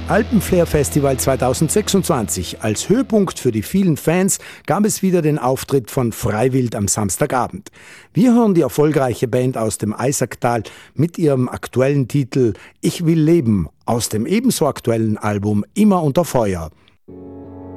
Alpenflair Festival 2026. Als Höhepunkt für die vielen Fans gab es wieder den Auftritt von Freiwild am Samstagabend. Wir hören die erfolgreiche Band aus dem Eisacktal mit ihrem aktuellen Titel Ich will leben aus dem ebenso aktuellen Album Immer unter Feuer.